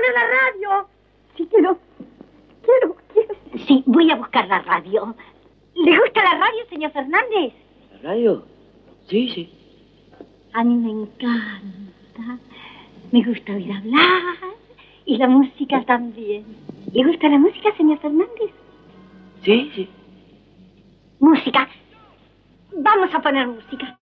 poner la radio. Sí, quiero. Sí, voy a buscar la radio. ¿Le gusta la radio, señor Fernández? ¿La radio? Sí, sí. A mí me encanta. Me gusta oír hablar. Y la música también. ¿Le gusta la música, señor Fernández? Sí, sí. Música. Vamos a poner música.